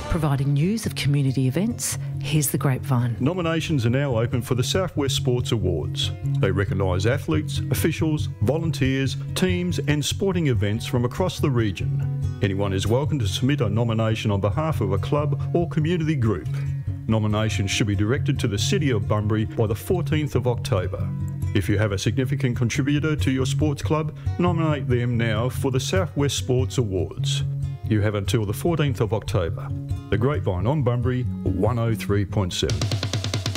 Providing news of community events, here's The Grapevine. Nominations are now open for the South West Sports Awards. They recognise athletes, officials, volunteers, teams and sporting events from across the region. Anyone is welcome to submit a nomination on behalf of a club or community group. Nominations should be directed to the City of Bunbury by the 14th of October. If you have a significant contributor to your sports club, nominate them now for the South West Sports Awards. You have until the 14th of October. The Grapevine on Bunbury 103.7.